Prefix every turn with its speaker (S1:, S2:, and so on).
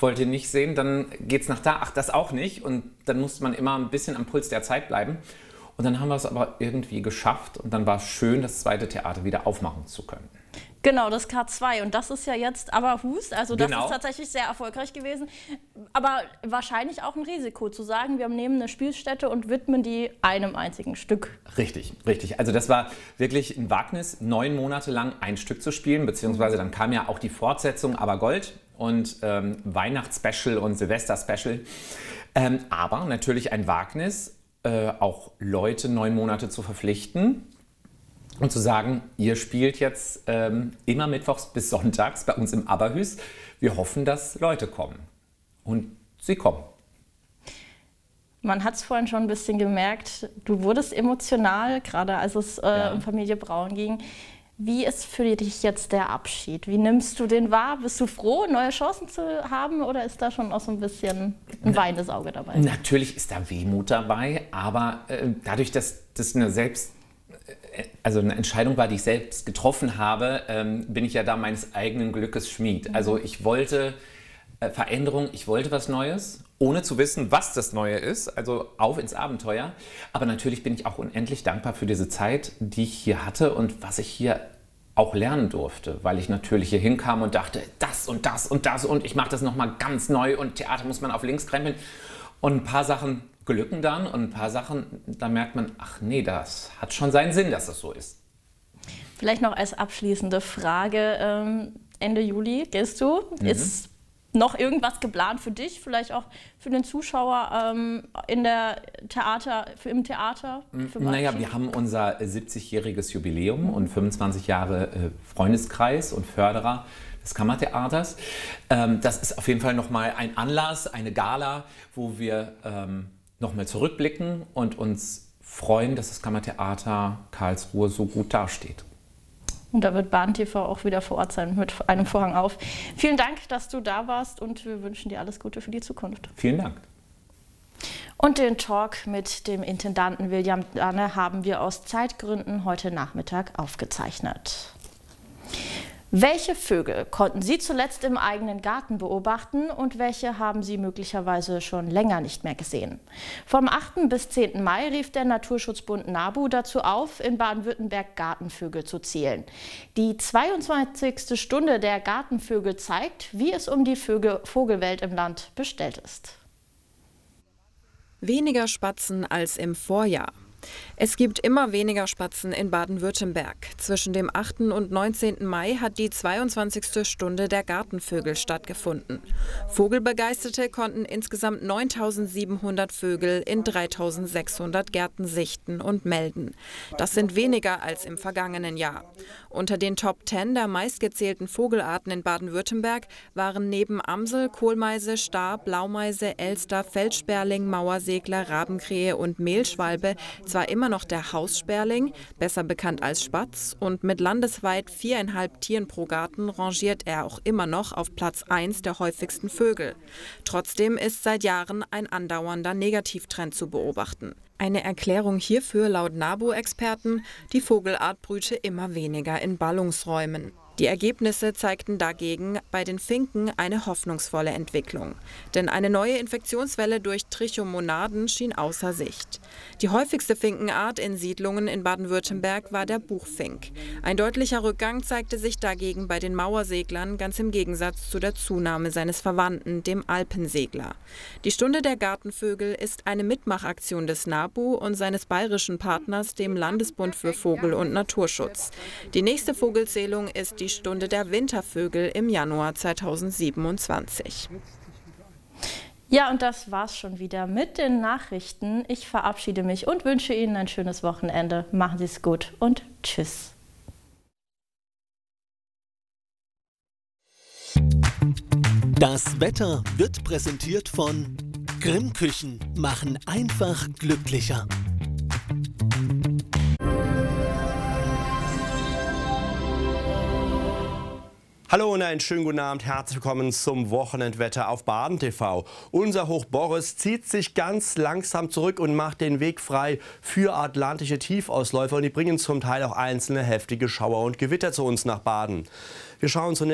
S1: wollte nicht sehen, dann geht's nach da, ach, das auch nicht. Und dann musste man immer ein bisschen am Puls der Zeit bleiben. Und dann haben wir es aber irgendwie geschafft und dann war es schön, das zweite Theater wieder aufmachen zu können.
S2: Genau, das K2 und das ist ja jetzt Aberhus, also das
S1: Genau.
S2: ist tatsächlich sehr erfolgreich gewesen, aber wahrscheinlich auch ein Risiko zu sagen, wir nehmen eine Spielstätte und widmen die einem einzigen Stück.
S1: Richtig, richtig. Also das war wirklich ein Wagnis, 9 Monate lang ein Stück zu spielen, beziehungsweise dann kam ja auch die Fortsetzung Abergold und Weihnachtsspecial und Silvester-Special. Aber natürlich ein Wagnis, auch Leute 9 Monate zu verpflichten und zu sagen, ihr spielt jetzt immer mittwochs bis sonntags bei uns im Aberhus. Wir hoffen, dass Leute kommen. Und sie kommen.
S2: Man hat es vorhin schon ein bisschen gemerkt, du wurdest emotional, gerade als es um Familie Braun ging. Wie ist für dich jetzt der Abschied? Wie nimmst du den wahr? Bist du froh, neue Chancen zu haben oder ist da schon auch so ein bisschen ein weinendes Auge dabei?
S1: Natürlich ist da Wehmut dabei, aber dadurch, dass das eine Entscheidung war, die ich selbst getroffen habe, bin ich ja da meines eigenen Glückes Schmied. Also ich wollte Veränderung, ich wollte was Neues, ohne zu wissen, was das Neue ist, also auf ins Abenteuer. Aber natürlich bin ich auch unendlich dankbar für diese Zeit, die ich hier hatte und was ich hier auch lernen durfte, weil ich natürlich hier hinkam und dachte, das und das und das und ich mache das nochmal ganz neu und Theater muss man auf links krempeln. Und ein paar Sachen glücken dann und ein paar Sachen, da merkt man, ach nee, das hat schon seinen Sinn, dass das so ist.
S2: Vielleicht noch als abschließende Frage, Ende Juli gehst du, ist noch irgendwas geplant für dich, vielleicht auch für den Zuschauer im Theater?
S1: Naja, wir haben unser 70-jähriges Jubiläum und 25 Jahre Freundeskreis und Förderer des Kammertheaters. Das ist auf jeden Fall nochmal ein Anlass, eine Gala, wo wir nochmal zurückblicken und uns freuen, dass das Kammertheater Karlsruhe so gut dasteht.
S2: Und da wird Baden TV auch wieder vor Ort sein mit einem Vorhang auf. Vielen Dank, dass du da warst und wir wünschen dir alles Gute für die Zukunft.
S1: Vielen Dank.
S2: Und den Talk mit dem Intendanten William Danne haben wir aus Zeitgründen heute Nachmittag aufgezeichnet. Welche Vögel konnten Sie zuletzt im eigenen Garten beobachten und welche haben Sie möglicherweise schon länger nicht mehr gesehen? Vom 8. bis 10. Mai rief der Naturschutzbund NABU dazu auf, in Baden-Württemberg Gartenvögel zu zählen. Die 22. Stunde der Gartenvögel zeigt, wie es um die Vogelwelt im Land bestellt ist.
S3: Weniger Spatzen als im Vorjahr. Es gibt immer weniger Spatzen in Baden-Württemberg. Zwischen dem 8. und 19. Mai hat die 22. Stunde der Gartenvögel stattgefunden. Vogelbegeisterte konnten insgesamt 9.700 Vögel in 3.600 Gärten sichten und melden. Das sind weniger als im vergangenen Jahr. Unter den Top 10 der meistgezählten Vogelarten in Baden-Württemberg waren neben Amsel, Kohlmeise, Star, Blaumeise, Elster, Feldsperling, Mauersegler, Rabenkrähe und Mehlschwalbe zwar immer noch der Haussperling, besser bekannt als Spatz, und mit landesweit 4,5 Tieren pro Garten rangiert er auch immer noch auf Platz 1 der häufigsten Vögel. Trotzdem ist seit Jahren ein andauernder Negativtrend zu beobachten. Eine Erklärung hierfür laut NABU-Experten: die Vogelart brüte immer weniger in Ballungsräumen. Die Ergebnisse zeigten dagegen bei den Finken eine hoffnungsvolle Entwicklung. Denn eine neue Infektionswelle durch Trichomonaden schien außer Sicht. Die häufigste Finkenart in Siedlungen in Baden-Württemberg war der Buchfink. Ein deutlicher Rückgang zeigte sich dagegen bei den Mauerseglern, ganz im Gegensatz zu der Zunahme seines Verwandten, dem Alpensegler. Die Stunde der Gartenvögel ist eine Mitmachaktion des NABU und seines bayerischen Partners, dem Landesbund für Vogel- und Naturschutz. Die nächste Vogelzählung ist die Stunde der Wintervögel im Januar 2027.
S2: Ja, und das war's schon wieder mit den Nachrichten. Ich verabschiede mich und wünsche Ihnen ein schönes Wochenende. Machen Sie es gut und tschüss.
S4: Das Wetter wird präsentiert von Grimm Küchen, machen einfach glücklicher.
S5: Hallo und einen schönen guten Abend, herzlich willkommen zum Wochenendwetter auf Baden TV. Unser Hoch Boris zieht sich ganz langsam zurück und macht den Weg frei für atlantische Tiefausläufer und die bringen zum Teil auch einzelne heftige Schauer und Gewitter zu uns nach Baden. Wir schauen zunächst